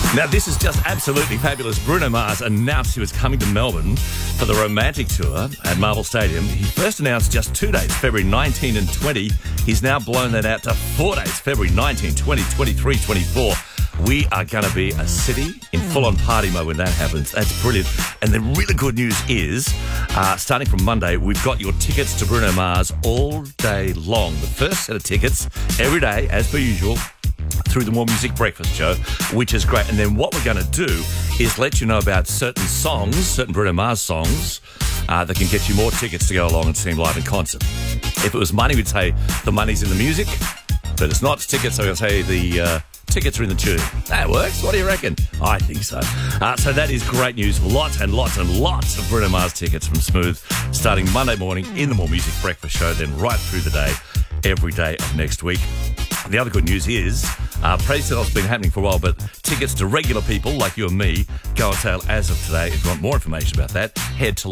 Now, this is just absolutely fabulous. Bruno Mars announced he was coming to Melbourne for the Romantic Tour at Marvel Stadium. He first announced just 2 dates, February 19 and 20. He's now blown that out to 4 dates, February 19, 20, 23, 24. We are going to be a city in full-on party mode when that happens. That's brilliant. And the really good news is, starting from Monday, we've got your tickets to Bruno Mars all day long. The first set of tickets every day, as per usual, through the More Music Breakfast Show, which is great. And then what we're going to do is let you know about certain songs, certain Bruno Mars songs, that can get you more tickets to go along and see him live in concert. If it was money, we'd say the money's in the music, but it's not tickets, so we'll say the tickets are in the tune. That works. What do you reckon? I think so. So that is great news. Lots and lots and lots of Bruno Mars tickets from Smooth starting Monday morning in the More Music Breakfast Show, then right through the day, every day of next week. The other good news is, pre-sale's been happening for a while, but tickets to regular people like you and me go on sale as of today. If you want more information about that, head to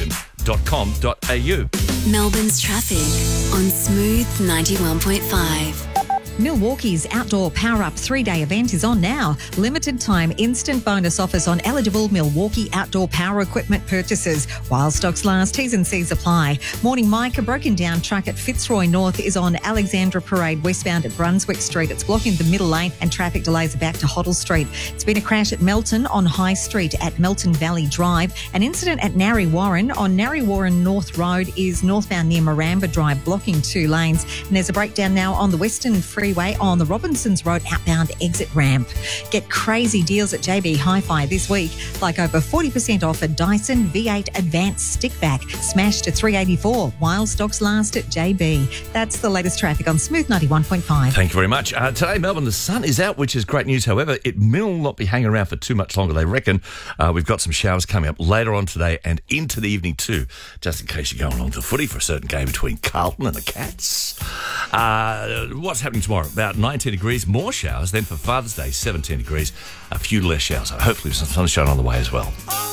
livenation.com.au. Melbourne's traffic on Smooth 91.5. Milwaukee's Outdoor Power Up 3-day event is on now. Limited time instant bonus offers on eligible Milwaukee outdoor power equipment purchases. While stocks last, T's and C's apply. Morning Mike, a broken down truck at Fitzroy North is on Alexandra Parade westbound at Brunswick Street. It's blocking the middle lane and traffic delays are back to Hoddle Street. It's been a crash at Melton on High Street at Melton Valley Drive. An incident at Narre Warren on Narre Warren North Road is northbound near Maramba Drive, blocking 2 lanes. And there's a breakdown now on the Western Freeway on the Robinsons Road outbound exit ramp. Get crazy deals at JB Hi-Fi this week, like over 40% off a Dyson V8 Advanced Stickback, smashed to $384 while stocks last at JB. That's the latest traffic on Smooth 91.5. Thank you very much. Today, Melbourne, the sun is out, which is great news. However, it will not be hanging around for too much longer, they reckon. We've got some showers coming up later on today and into the evening too, just in case you're going along to footy for a certain game between Carlton and the Cats. What's happening tomorrow? About 19 degrees, more showers. Then for Father's Day, 17 degrees, a few less showers. Hopefully some sunshine on the way as well.